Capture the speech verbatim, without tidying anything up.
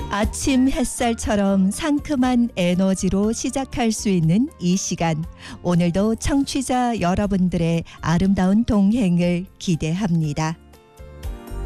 아침 햇살처럼 상큼한 에너지로 시작할 수 있는 이 시간. 오늘도 청취자 여러분들의 아름다운 동행을 기대합니다.